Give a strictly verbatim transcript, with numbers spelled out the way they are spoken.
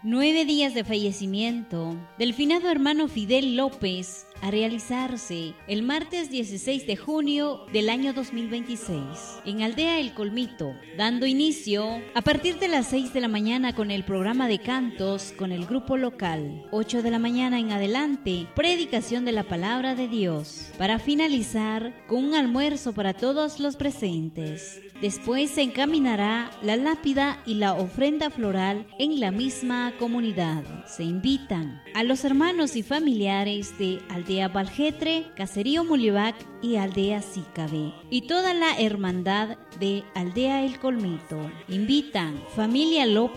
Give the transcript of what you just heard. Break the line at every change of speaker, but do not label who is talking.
Nueve días de fallecimiento del finado hermano Fidel López a realizarse el martes dieciséis de junio del año dos mil veintiséis en Aldea El Colmito, dando inicio a partir de las seis de la mañana con el programa de cantos con el grupo local. ocho de la mañana en adelante, predicación de la palabra de Dios, para finalizar con un almuerzo para todos los presentes. Después se encaminará la lápida y la ofrenda floral en la misma comunidad. Se invitan a los hermanos y familiares de Aldea Valjetre, Caserío Mulivac y Aldea Sícabe, y toda la hermandad de Aldea El Colmito. Invitan familia López